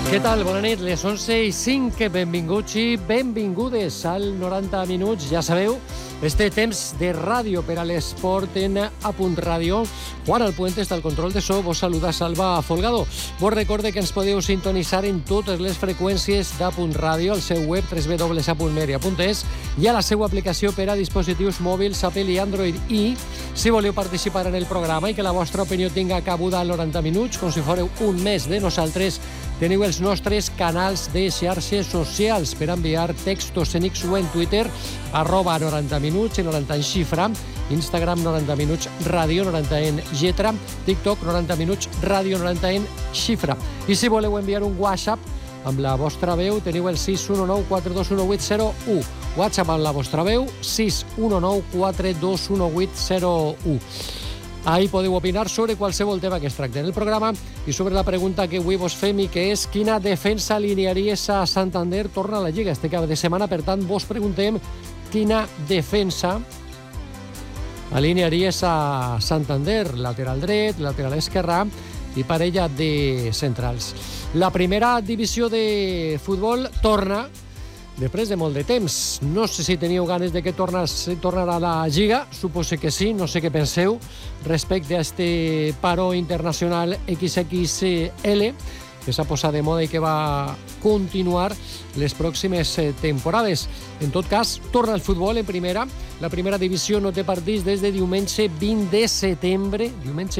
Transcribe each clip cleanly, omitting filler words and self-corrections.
Què tal? Bona nit, les 11:05, benvinguts i benvingudes al 90 minuts. Ja sabeu, este temps de ràdio per a l'esport en A Punt Ràdio. Juan Alpuente està al control de so, vos saluda Salva Folgado. Vos recorde que ens podeu sintonitzar en totes les freqüències d'A Punt Ràdio, al seu web www.apuntmedia.es i a la seva aplicació per a dispositius mòbils Apple i Android. I si voleu participar en el programa i que la vostra opinió tinga cabuda al 90 minuts, com si fóreu un mes de nosaltres, teniu els nostres canals de xarxes socials per enviar textos en X o en Twitter, @90 minuts, 90 en xifra, Instagram 90 minuts ràdio, 90 en lletra, TikTok 90 minuts ràdio, 90 en xifra. I si voleu enviar un WhatsApp amb la vostra veu, teniu el 619-421-801. WhatsApp amb la vostra veu, 619-421-801. Ahí podeu opinar sobre qualsevol tema que es tracti en el programa i sobre la pregunta que avui vos fem i que és quina defensa alinearies a Santander torna a la Lliga este cap de setmana. Per tant, vos preguntem quina defensa alinearies a Santander, lateral dret, lateral esquerrà i parella de centrals. La primera divisió de futbol torna després de molt de temps. No sé si teníeu ganes de que tornarà la Lliga, supose que sí, no sé què penseu respecte a este paro internacional XXL que s'ha posat de moda i que va continuar les pròximes temporades. En tot cas, torna el futbol en primera. La primera divisió no té partits des de diumenge 20 de setembre,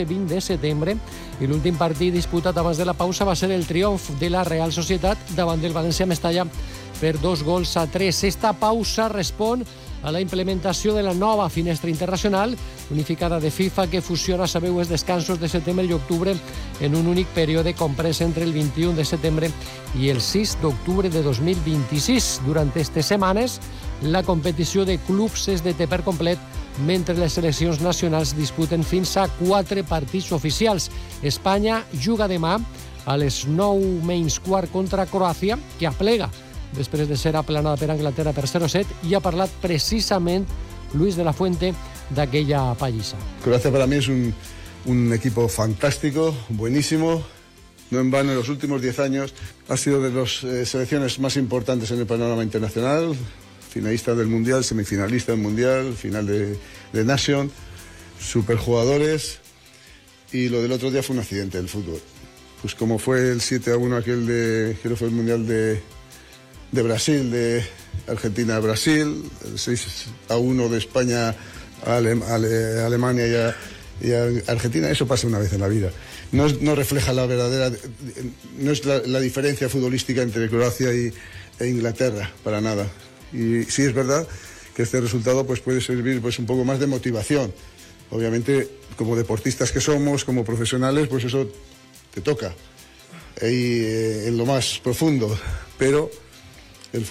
i l'últim partit disputat abans de la pausa va ser el triomf de la Real Societat davant del València Mestalla per 2-3. Esta pausa respon a la implementació de la nova finestra internacional unificada de FIFA que fusiona, sabeu, els descansos de setembre i octubre en un únic període comprès entre el 21 de setembre i el 6 d'octubre de 2026. Durant aquestes setmanes, la competició de clubs es deté per complet mentre les seleccions nacionals disputen fins a 4 partits oficials. Espanya juga demà a les 9:15 contra Croàcia, que aplega després de ser aplanada per Anglaterra per 0-7, i ha parlat precisament Luis de la Fuente d'aquella pallissa. Croacia para mí es un equipo fantástico, buenísimo. No en vano, en los últimos 10 años ha sido de las selecciones más importantes en el panorama internacional, finalista del Mundial, semifinalista del Mundial, final de Nation, superjugadores, y lo del otro día fue un accidente del fútbol. Pues como fue el 7-1 aquel de, creo que fue el Mundial de Brasil, de Argentina a Brasil, el 6-1 de España a Alemania y a Argentina. Eso pasa una vez en la vida. No refleja la verdadera, no es la diferencia futbolística entre Croacia e Inglaterra, para nada. Y sí es verdad que este resultado pues puede servir pues un poco más de motivación. Obviamente, como deportistas que somos, como profesionales, pues eso te toca en lo más profundo, pero